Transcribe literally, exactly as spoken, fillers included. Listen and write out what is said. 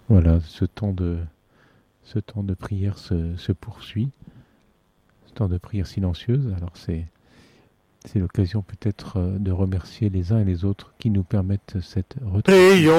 Voilà, ce temps de, ce temps de prière se, se poursuit, ce temps de prière silencieuse. Alors c'est, c'est l'occasion peut-être de remercier les uns et les autres qui nous permettent cette retraite.